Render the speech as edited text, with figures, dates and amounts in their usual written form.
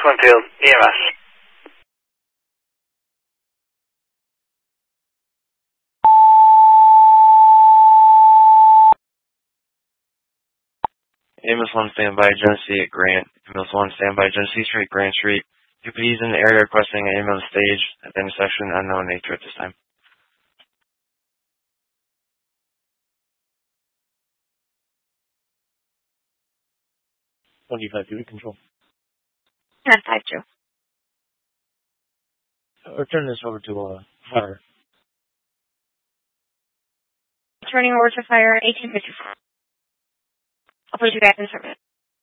Winfield, EMS. Amos 1 standby, Genesee at Grant. Amos 1 standby, Genesee Street, Grant Street. UPD's in the area requesting an ambulance stage at the intersection, unknown nature at this time. 25 unit control. 10-5-2. Turn this over to fire. Turning over to fire 1854. I'll put you guys in service.